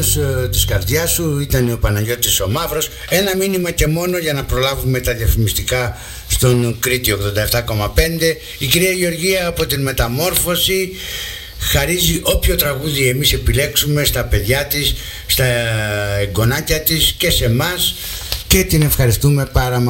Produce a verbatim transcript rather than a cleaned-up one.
Ουράνιος ε, της καρδιάς σου ήταν ο Παναγιώτης ο Μαύρος. Ένα μήνυμα και μόνο για να προλάβουμε τα διαφημιστικά στον Κρήτη ογδόντα επτά κόμμα πέντε. Η κυρία Γεωργία από την Μεταμόρφωση χαρίζει όποιο τραγούδι εμείς επιλέξουμε στα παιδιά της, στα εγγονάκια της και σε εμάς, και την ευχαριστούμε πάρα